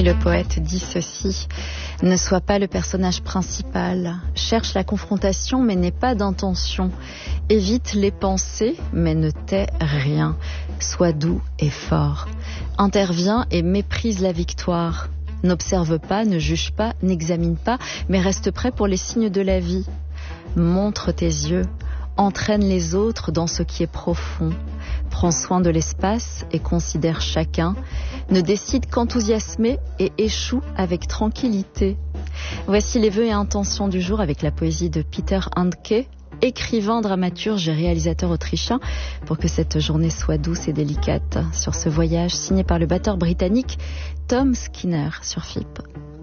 le poète dit ceci: ne sois pas le personnage principal, cherche la confrontation mais n'aie pas d'intention, évite les pensées mais ne tais rien, sois doux et fort, interviens et méprise la victoire, n'observe pas, ne juge pas, n'examine pas, mais reste prêt pour les signes de la vie, montre tes yeux, entraîne les autres dans ce qui est profond, prends soin de l'espace et considère chacun, ne décide qu'enthousiasmer et échoue avec tranquillité. Voici les vœux et intentions du jour avec la poésie de Peter Handke, écrivain, dramaturge et réalisateur autrichien, pour que cette journée soit douce et délicate. Sur ce voyage signé par le batteur britannique Tom Skinner sur FIP.